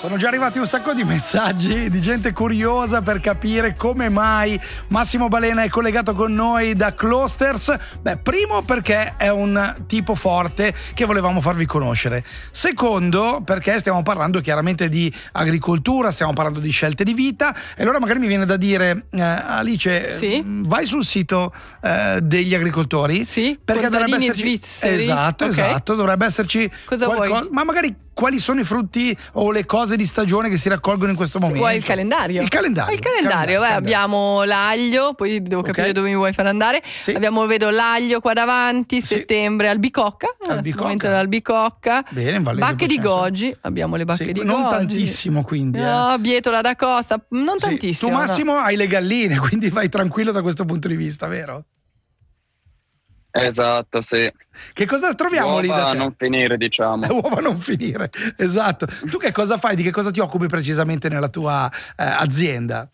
Sono già arrivati un sacco di messaggi di gente curiosa per capire come mai Massimo Balena è collegato con noi da Closters. Beh, primo perché è un tipo forte che volevamo farvi conoscere. Secondo perché stiamo parlando chiaramente di agricoltura, stiamo parlando di scelte di vita, e allora magari mi viene da dire, Alice, sì? Vai sul sito degli agricoltori. Sì, perché dovrebbe esserci svizzeri. Esatto, Okay. esatto, dovrebbe esserci cosa qualcosa, vuoi? ma magari quali sono i frutti o le cose di stagione che si raccolgono in questo momento? Vuoi il calendario? Il calendario. Beh, abbiamo l'aglio, poi devo capire dove mi vuoi far andare. Sì. Vedo l'aglio qua davanti, Sì. settembre, albicocca. Momento dell'albicocca. Bene, in Vallese Bacche di Porcense. Goji, abbiamo le bacche Sì, di non Goji. tantissimo quindi. No, Bietola da Costa, non Sì. tantissimo. Tu no. Massimo hai le galline, quindi vai tranquillo da questo punto di vista, vero? Esatto, sì. Che cosa troviamo lì da Uova te? non finire, diciamo. Uova non finire, esatto. Tu che cosa fai? Di che cosa ti occupi precisamente nella tua azienda?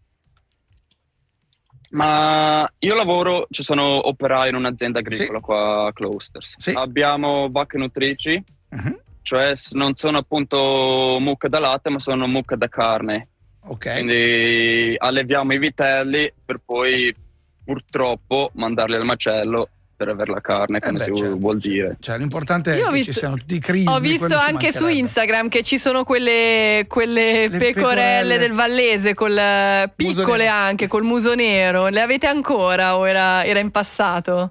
Ma io lavoro, sono operaio in un'azienda agricola qua a Closters. Sì. Abbiamo vacche nutrici, Mhm. cioè non sono appunto mucche da latte, ma sono mucche da carne. Ok. Quindi alleviamo i vitelli per poi purtroppo mandarli al macello per avere la carne, come vuol dire. Cioè, l'importante è Io ho che visto- ci siano tutti i crismi. Ho visto quello ci anche su mancherebbe. Instagram che ci sono quelle pecorelle pecorelle. del Vallese piccole nero. anche col muso nero. Le avete ancora o era in passato?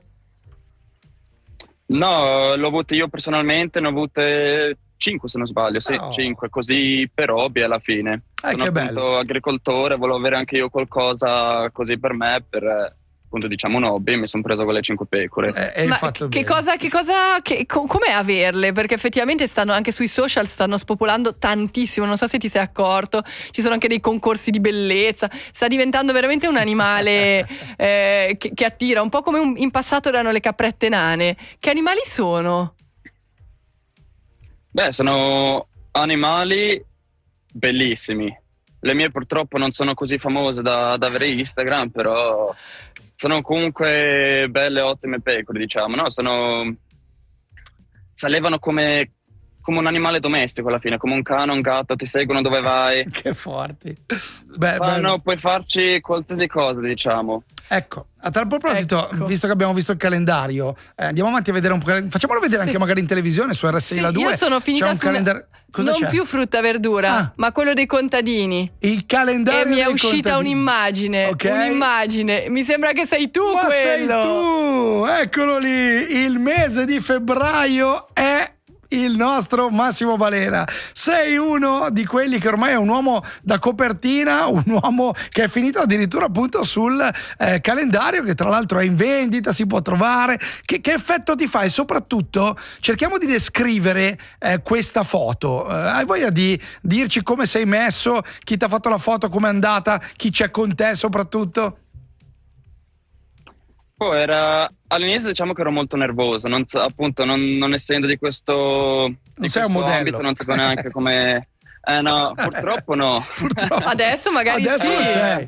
No, l'ho avute io personalmente, ne ho avute 5 se non sbaglio, sì, Oh. 5, così per hobby alla fine. Sono che appunto bello. agricoltore, volevo avere anche io qualcosa così per me, per appunto diciamo un hobby, e mi sono preso quelle 5 pecore. Hai Ma fatto che bene. cosa, com'è averle? Perché effettivamente stanno anche sui social, stanno spopolando tantissimo. Non so se ti sei accorto, ci sono anche dei concorsi di bellezza. Sta diventando veramente un animale che attira, un po' come in passato erano le caprette nane. Che animali sono? Beh, sono animali bellissimi. Le mie purtroppo non sono così famose da avere Instagram, però sono comunque belle, ottime pecore, diciamo, no? Salevano come un animale domestico alla fine, come un cane, un gatto, ti seguono dove vai. Che forti. Beh, Puoi farci qualsiasi cosa, diciamo. Ecco, a tal proposito, Ecco. visto che abbiamo visto il calendario, andiamo avanti a vedere un po'. Facciamolo vedere Sì. anche magari in televisione su RSI La 2. Io sono finita c'è un su calendario. Cosa non c'è? più frutta e verdura, Ah. ma quello dei contadini. Il calendario. E mi è dei uscita contadini. un'immagine, Ok. un'immagine. Mi sembra che sei tu Ma quello. sei tu! Eccolo lì! Il mese di febbraio è il nostro Massimo Balena. Sei uno di quelli che ormai è un uomo da copertina, un uomo che è finito addirittura appunto sul calendario, che tra l'altro è in vendita, si può trovare. Che effetto ti fa? E soprattutto cerchiamo di descrivere questa foto. Hai voglia di dirci come sei messo, chi ti ha fatto la foto, com'è andata, chi c'è con te soprattutto? Poi all'inizio diciamo che ero molto nervoso, appunto non essendo di questo sei un modello. ambito, non sapevo neanche come. No, purtroppo no. Purtroppo. Adesso magari Adesso sì. lo sei.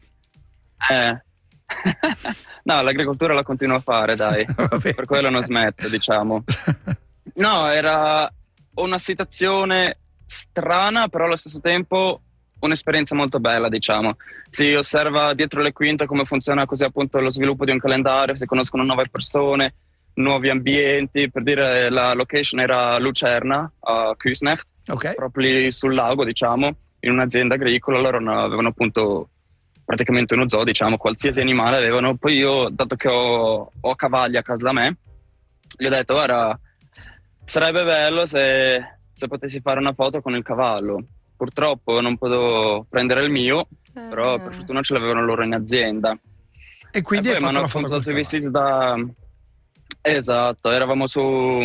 No, l'agricoltura la continuo a fare, dai. Vabbè. Per quello non smetto, diciamo. No, era una situazione strana, però allo stesso tempo un'esperienza molto bella, diciamo. Si osserva dietro le quinte come funziona così appunto lo sviluppo di un calendario, si conoscono nuove persone, nuovi ambienti. Per dire, la location era a Lucerna, a Küsnacht, Ok. proprio lì sul lago, diciamo, in un'azienda agricola. Loro avevano appunto praticamente uno zoo, diciamo, qualsiasi animale avevano. Poi io, dato che ho cavalli a casa da me, gli ho detto, guarda, sarebbe bello se potessi fare una foto con il cavallo. Purtroppo non potevo prendere il mio, però per fortuna ce l'avevano loro in azienda. E quindi E hai poi mi fatto hanno la foto appunto col dato i cavallo. vestiti da. Esatto, eravamo su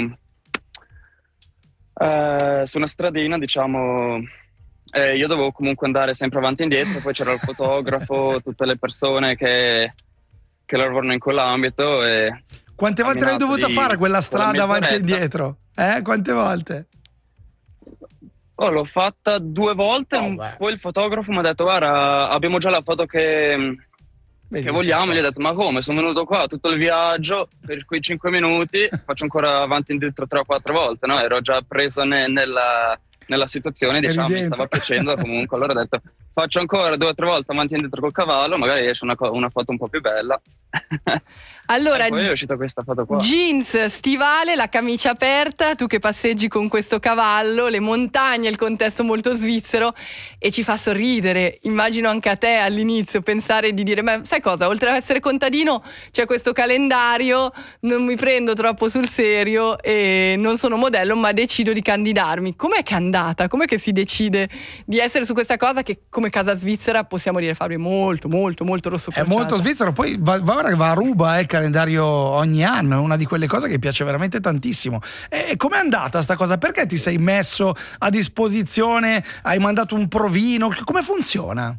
una stradina, diciamo. Io dovevo comunque andare sempre avanti e indietro, poi c'era il fotografo, tutte le persone che lavorano in quell'ambito. E Quante volte l'hai dovuta fare quella strada avanti e mezz'oretta. indietro? Quante volte? L'ho fatta 2 volte, Oh, beh. poi il fotografo mi ha detto, guarda, abbiamo già la foto che vogliamo. Gli ho detto, ma come? Sono venuto qua tutto il viaggio per quei 5 minuti, faccio ancora avanti e indietro 3 o 4 volte, no? Ero già preso nel nella situazione, diciamo, mi stava piacendo comunque, allora ho detto faccio ancora 2 o 3 volte avanti e indietro col cavallo, magari esce una foto un po' più bella. Allora, e poi è uscita questa foto qua. Jeans, stivale, la camicia aperta, tu che passeggi con questo cavallo, le montagne, il contesto molto svizzero, e ci fa sorridere. Immagino anche a te all'inizio pensare di dire, ma sai cosa, oltre ad essere contadino c'è questo calendario, non mi prendo troppo sul serio e non sono modello, ma decido di candidarmi. Com'è che è andata? Com'è che si decide di essere su questa cosa che come casa svizzera possiamo dire, Fabio, è molto molto molto rosso crociata? È molto svizzero, poi va a ruba il calendario ogni anno, è una di quelle cose che piace veramente tantissimo. E com'è andata sta cosa? Perché ti sei messo a disposizione? Hai mandato un provino? Come funziona?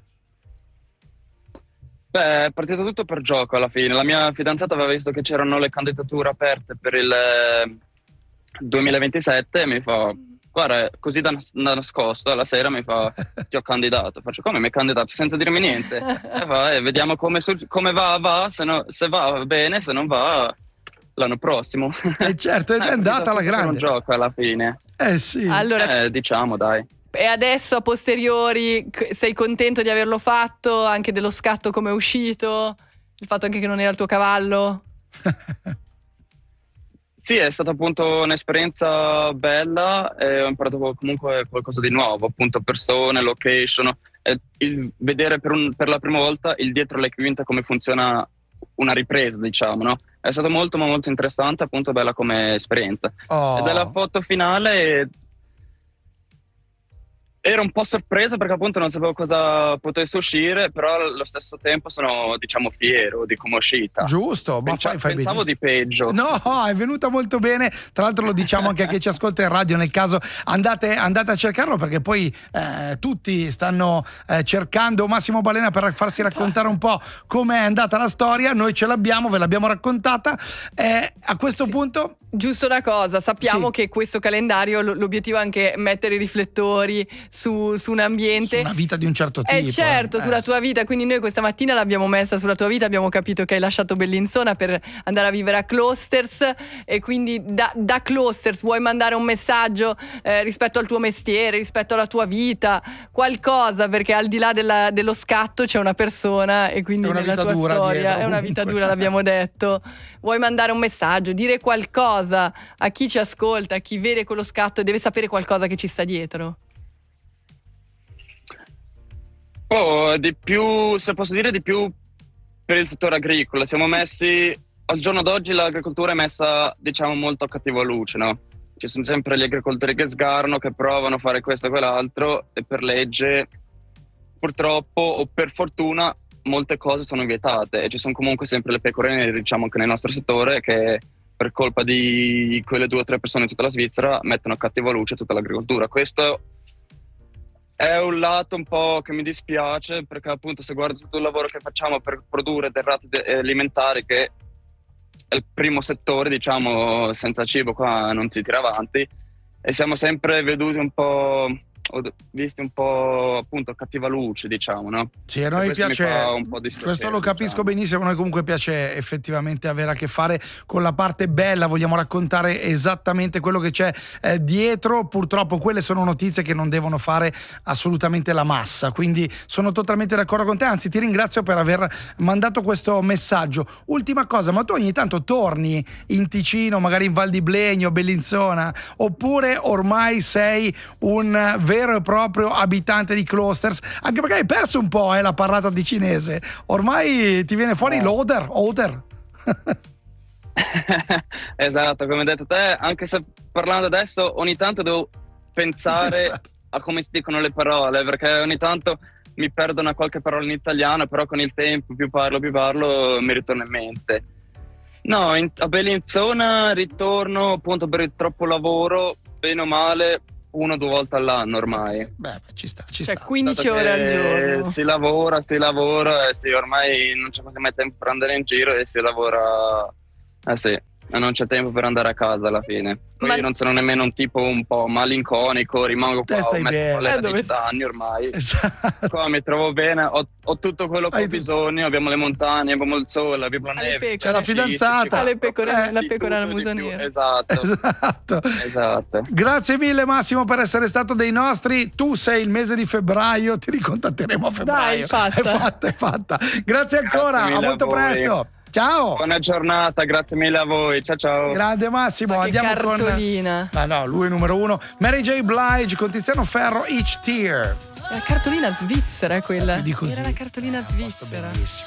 Beh, è partito tutto per gioco alla fine. La mia fidanzata aveva visto che c'erano le candidature aperte per il 2027 e mi fa, guarda, così da nascosto, alla sera mi fa, ti ho candidato. Faccio, come mi hai candidato? Senza dirmi niente. E va, e vediamo come va, se va bene, se non va l'anno prossimo. E certo, ed è andata alla grande. È un gioco alla fine. Sì. Allora, diciamo, dai. E adesso a posteriori sei contento di averlo fatto, anche dello scatto come è uscito, il fatto anche che non era il tuo cavallo? Sì, è stata appunto un'esperienza bella e ho imparato comunque qualcosa di nuovo, appunto persone, location, il vedere per la prima volta il dietro le quinte come funziona una ripresa, diciamo, no? È stato molto ma molto interessante, appunto bella come esperienza. Oh. E dalla foto finale ero un po' sorpreso perché appunto non sapevo cosa potesse uscire, però allo stesso tempo sono, diciamo, fiero di come è uscita. Giusto, ma fai pensavo benissimo. di peggio. No, è venuta molto bene. Tra l'altro lo diciamo anche a chi ci ascolta in radio, nel caso andate a cercarlo, perché poi tutti stanno cercando Massimo Balena per farsi raccontare un po' come è andata la storia. Noi ce l'abbiamo, ve l'abbiamo raccontata. A questo punto... Giusto una cosa, sappiamo che questo calendario l'obiettivo è anche mettere i riflettori su un ambiente, su una vita di un certo tipo. Certo, sulla tua vita, quindi noi questa mattina l'abbiamo messa sulla tua vita, abbiamo capito che hai lasciato Bellinzona per andare a vivere a Klosters e quindi da Klosters vuoi mandare un messaggio rispetto al tuo mestiere, rispetto alla tua vita, qualcosa, perché al di là dello scatto c'è una persona e quindi nella tua storia dietro, è una vita dura, l'abbiamo detto. Vuoi mandare un messaggio, dire qualcosa a chi ci ascolta, a chi vede quello scatto e deve sapere qualcosa che ci sta dietro? Di più, se posso dire, di più per il settore agricolo. Siamo messi, al giorno d'oggi l'agricoltura è messa, diciamo, molto a cattiva luce, no? Ci sono sempre gli agricoltori che sgarano, che provano a fare questo e quell'altro e per legge, purtroppo o per fortuna, molte cose sono vietate e ci sono comunque sempre le pecore nere, diciamo, anche nel nostro settore, che per colpa di quelle 2 o 3 persone in tutta la Svizzera mettono a cattiva luce tutta l'agricoltura. Questo è un lato un po' che mi dispiace, perché appunto se guardo tutto il lavoro che facciamo per produrre derrate alimentari, che è il primo settore, diciamo, senza cibo qua non si tira avanti, e siamo sempre veduti un po', visti un po' appunto a cattiva luce, diciamo, no? Sì, a noi piace, un po' questo lo capisco, diciamo, benissimo. A noi comunque piace effettivamente avere a che fare con la parte bella, vogliamo raccontare esattamente quello che c'è dietro. Purtroppo quelle sono notizie che non devono fare assolutamente la massa, quindi sono totalmente d'accordo con te, anzi ti ringrazio per aver mandato questo messaggio. Ultima cosa, ma tu ogni tanto torni in Ticino, magari in Val di Blegno, Bellinzona, oppure ormai sei un vero e proprio abitante di Klosters, anche perché hai perso un po' la parlata di cinese, ormai ti viene fuori l'oder. Esatto, come hai detto te, anche se parlando adesso ogni tanto devo pensare a come si dicono le parole, perché ogni tanto mi perdono qualche parola in italiano, però con il tempo più parlo mi ritorna in mente. No, a Bellinzona ritorno appunto per il troppo lavoro, bene o male 1 o 2 volte all'anno ormai. Beh, ci sta. 15 ore al giorno. Si lavora e sì, ormai non c'è quasi mai tempo per andare in giro e si lavora. Sì. e non c'è tempo per andare a casa alla fine. Poi Ma- io non sono nemmeno un tipo un po' malinconico, rimango qua, Te stai ho messo bene. con le Dove radici da stai? anni ormai. Esatto. Qua mi trovo bene, ho tutto quello che Hai ho tutto. bisogno, abbiamo le montagne, abbiamo il sole, abbiamo la Alle neve. pecore. C'è la fidanzata. Alle pecore- la Di pecora tutto, di più. musaniera. Esatto, esatto. Grazie mille Massimo per essere stato dei nostri. Tu sei il mese di febbraio, ti ricontatteremo a febbraio. fatta. È fatta. Grazie ancora, mille a molto a voi. presto. Ciao. Buona giornata, grazie mille a voi. Ciao ciao. Grande Massimo, Ma che andiamo cartolina. con. No, lui è numero 1. Mary J. Blige con Tiziano Ferro, Each Tear. La cartolina svizzera quella. Più di così. Era la cartolina È un posto svizzera. bellissimo.